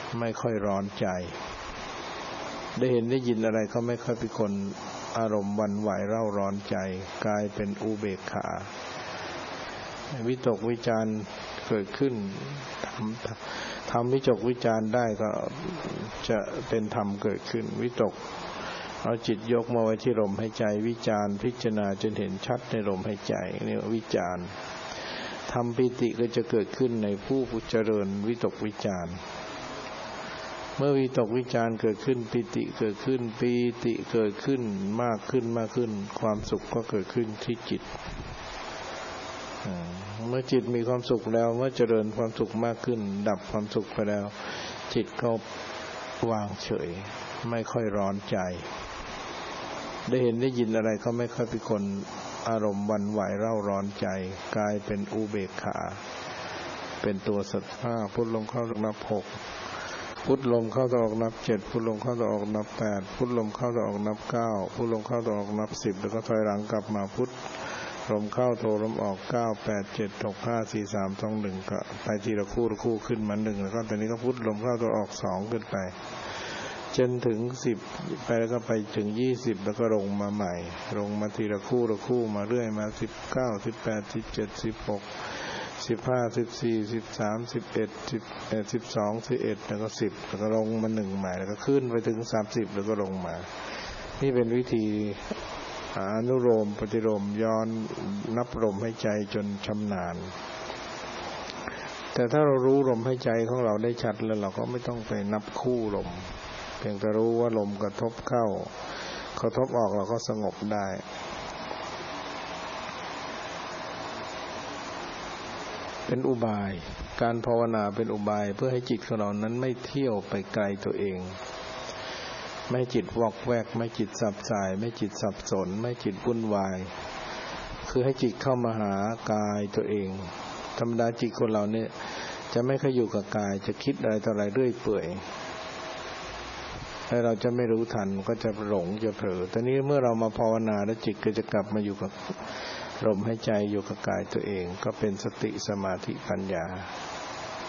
ไม่ค่อยร้อนใจได้เห็นได้ยินอะไรก็ไม่ค่อยเป็นคนอารมณ์หวั่นไหวเร่าร้อนใจกลายเป็นอุเบกขาวิตกวิจารเกิดขึ้นทำวิตกวิจารได้ก็จะเป็นธรรมเกิดขึ้นวิตกเอาจิตยกมาไว้ที่ลมหายใจวิจารพิจารณาจนเห็นชัดในลมหายใจนี่วิจารธรรมปิติก็จะเกิดขึ้นในผู้เจริญวิตกวิจารเมื่อวิตกวิจารเกิดขึ้นปิติเกิดขึ้นปีติเกิดขึ้นมากขึ้นความสุขก็เกิดขึ้นที่จิตเมื่อจิตมีความสุขแล้วเมื่อเจริญความสุขมากขึ้นดับความสุขไปแล้วจิตก็วางเฉยไม่ค่อยร้อนใจได้เห็นได้ยินอะไรก็ไม่ค่อยเป็นคนอารมณ์หวั่นไหวเร่าร้อนใจกลายเป็นอุเบกขาเป็นตัวสัทธาพุทธลมเข้านับ6พุทธลมเข้าออกนับ7พุทธลมเข้าออกนับ8พุทธลมเข้าออกนับ9พุทธลมเข้าออกนับ10แล้วก็ถอยหลังกลับมาพุทธลมเข้าโทลมออก9 8 7 6 5 4 3 2 1ก็ไปทีละคู่ขึ้นมา1แล้วก็ตอนนี้ก็พุทธลมเข้าออก2ขึ้นไปจนถึง10ไปแล้วก็ไปถึง20แล้วก็ลงมาใหม่ลงมาทีละคู่มาเรื่อยมา19 18 17 16 15 14 13 11 12 11แล้วก็10แล้วก็ลงมา1ใหม่แล้วก็ขึ้นไปถึง30แล้วก็ลงมานี่เป็นวิธีอนุโลมปฏิโลมย้อนนับลมหายใจจนชำนาญแต่ถ้าเรารู้ลมหายใจของเราได้ชัดแล้วเราก็ไม่ต้องไปนับคู่ลมเพียงแต่รู้ว่าลมกระทบเข้ากระทบออกเราก็สงบได้เป็นอุบายการภาวนาเป็นอุบายเพื่อให้จิตของเรานั้นไม่เที่ยวไปไกลตัวเองไม่จิตวอกแวกไม่จิตสับสายไม่จิตสับสนไม่จิตวุ่นวายคือให้จิตเข้ามาหากายตัวเองธรรมดาจิตคนเราเนี่ยจะไม่ค่อยอยู่กับกายจะคิดอะไรต่ออะไรเรื่อยเปื่อยให้เราจะไม่รู้ทันก็จะหลงจะเผลอแต่นี้เมื่อเรามาภาวนาแล้วจิตก็จะกลับมาอยู่กับลมหายใจอยู่กับกายตัวเองก็เป็นสติสมาธิปัญญา